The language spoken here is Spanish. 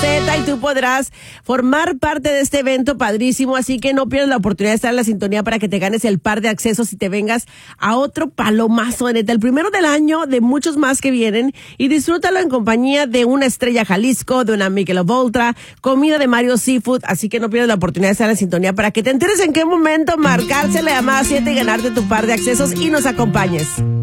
Z y tú podrás formar parte de este evento padrísimo, así que no pierdas la oportunidad de estar en la sintonía para que te ganes el par de accesos y te vengas a otro palomazo, neta, el primero del año de muchos más que vienen, y disfrútalo en compañía de una Estrella Jalisco, de una Michelob Ultra, comida de Mario Seafood, así que no pierdas la oportunidad de estar en la sintonía para que te enteres en qué momento marcarse la llamada 7 y ganarte tu par de accesos y nos acompañes.